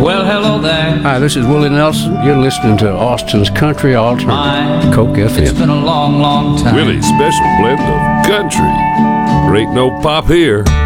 Well, hello there. Hi, this is Willie Nelson. You're listening to Austin's Country Alternative, Coke It's FM. been a long, long time. Willie's special blend of country. There ain't no pop here.